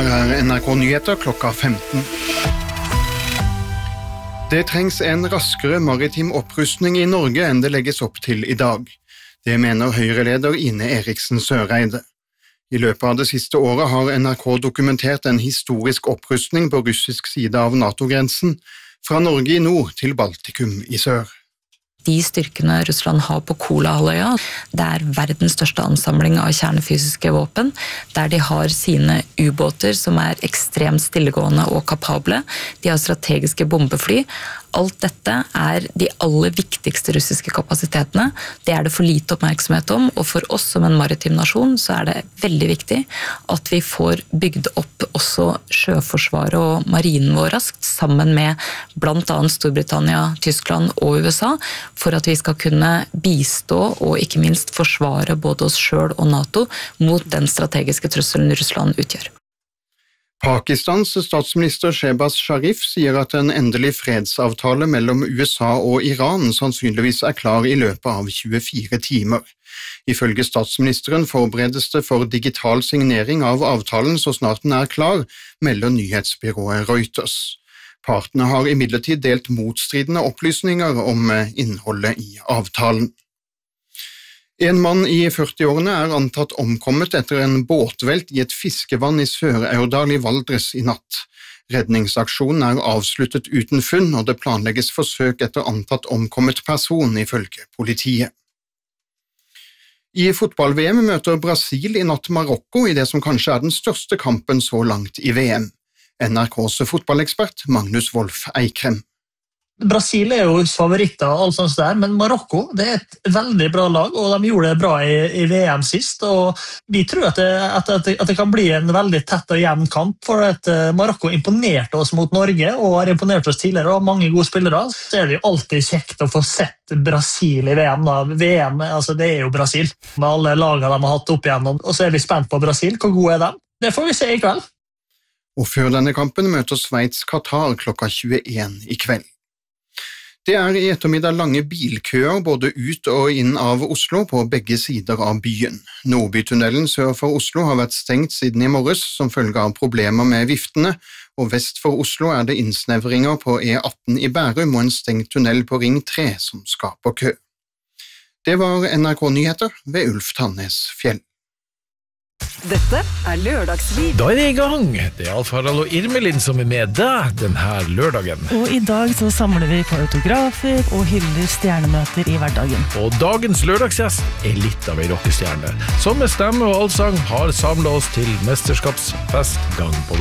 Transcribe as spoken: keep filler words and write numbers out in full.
Her er N R K Nyheter klokka femten. Det trengs en raskere maritim opprustning i Norge enn det legges opp til i dag. Det mener Høyre-leder Ine Eriksen Søreide. I løpet av det siste året har N R K dokumentert en historisk opprustning på russisk side av NATO-grensen, fra Norge i nord til Baltikum i sør. De styrkene Russland har på Kolahalvøya, det er verdens største ansamling av kjernefysiske våpen, der de har sine ubåter som er ekstremt stillegående og kapable. De har strategiske bombefly. Alt dette er de aller viktigste russiske kapasitetene. Det er det for lite oppmerksomhet om, og for oss som en maritim nasjon så er det veldig viktig at vi får bygd opp også sjøforsvaret og marinen vår raskt, sammen med blant annet Storbritannia, Tyskland og U S A, for at vi skal kunne bistå og ikke minst forsvare både oss selv og NATO mot den strategiske trusselen Russland utgjør. Pakistans statsminister Shehbaz Sharif sier at en endelig fredsavtale mellom U S A og Iran sannsynligvis er klar i løpet av tjuefire timer. Ifølge statsministeren forberedes det for digital signering av avtalen så snart den er klar, melder nyhetsbyrået Reuters. Partene har imidlertid delt motstridende opplysninger om innholdet i avtalen. En mann i førtiårene er antatt omkommet etter en båtvelt i et fiskevann i Sør-Aurdal i Valdres i natt. Redningsaksjonen er avsluttet uten funn, og det planlegges forsøk etter antatt omkommet person, ifølge politiet. I fotball-V M møter Brasil i natt Marokko i det som kanskje er den største kampen så langt i V M. N R K's fotballekspert Magnus Wolff Eikrem. Brasil er jo favoritter og alt sånt der, men Marokko det er et veldig bra lag, og de gjorde det bra i, i V M sist, og vi tror at det, at, det, at det kan bli en veldig tett og jevn kamp, for at Marokko imponerte oss mot Norge, og har imponert oss tidligere, og mange gode spillere. Så er det jo alltid kjekt å få sett Brasil i V M. Da. V M, altså det er jo Brasil, med alle lagene de har hatt opp igjennom, og så er vi spent på Brasil. Hvor gode er de? Det får vi se i kveld. Og før denne kampen møter Sveits Qatar klokka tjueen i kveld. Det er i ettermiddag lange bilkøer både ut og inn av Oslo på begge sider av byen. Nordbytunnelen sør for Oslo har vært stengt siden i morges som følge av problemer med viftene, og vest for Oslo er det innsnevringer på E atten i Bærum og en stengt tunnel på Ring tre som skaper kø. Det var N R K Nyheter ved Ulf Tannes Fjell. Dette er Lørdagsliv. Da er det i gang. Det er Alf Harald og Irmelin som er med deg denne lørdagen. Og i dag så samler vi på autografer og hyller stjernemøter i hverdagen. Og dagens lørdagsgjest er litt av en rockestjerne, som med stemme og allsang har samlet oss til mesterskapsfest gang på